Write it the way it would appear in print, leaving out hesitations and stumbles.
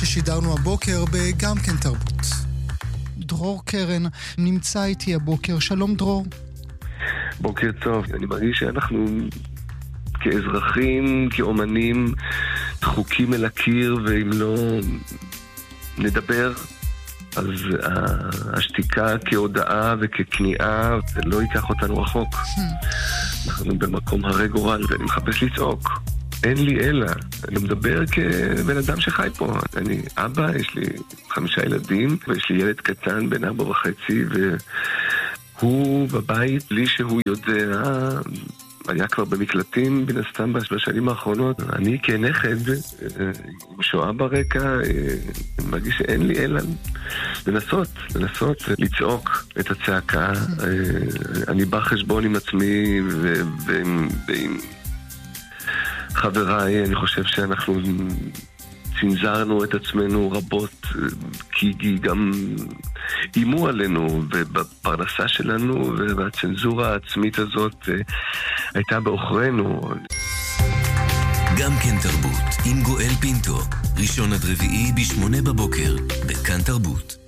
ששידרנו הבוקר בגם כן תרבות. דרור קרן נמצא איתי הבוקר. שלום דרור. בוקר טוב. אני מרגיש שאנחנו כאזרחים, כאומנים, דחוקים אל הקיר, ואם לא נדבר, אז השתיקה כהודעה וככניעה, זה לא ייקח אותנו רחוק. אנחנו במקום הרי גורל, ואני מחפש לצעוק. אין לי אלא. אני מדבר כבן אדם שחי פה. אני אבא, יש לי 5 ילדים, ויש לי ילד קטן בן 4.5, והוא בבית, בלי שהוא יודע, היה כבר במקלטים בין הסתם בשנים האחרונות. אני כנכד, עם שואה ברקע, מרגיש שאין לי אלא לנסות לצעוק את הצעקה. אני בא חשבון עם עצמי ועם חבריי. אני חושב שאנחנו צנזרנו את עצמנו רבות, כי גם אימו עלינו ובפרנסה שלנו, והצנזורה העצמית הזאת הייתה באוכרנו. גם כן תרבות עם גואל פינטו, ראשון עד רביעי ב8 בבוקר בכאן תרבות.